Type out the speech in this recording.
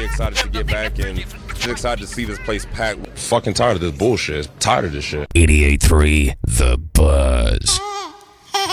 excited to get back and just excited to see this place packed. Fucking tired of this bullshit. Tired of this shit. 88.3 The Buzz.